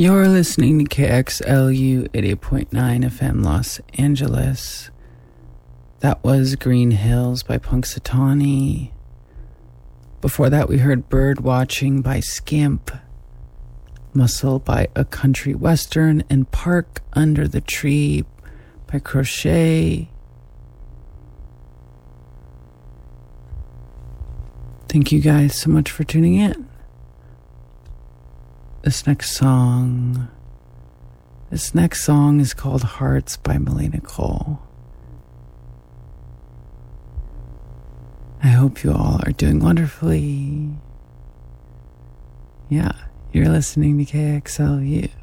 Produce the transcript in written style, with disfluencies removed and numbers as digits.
You're listening to KXLU 88.9 FM Los Angeles. That was Green Hills by Punxsutawney. Before that, we heard Bird Watching by Skimp, Muscle by A Country Western, and Park Under the Tree by Crochet. Thank you guys so much for tuning in. This next song is called Hearts by Melina Cole. I hope you all are doing wonderfully. Yeah, you're listening to KXLU.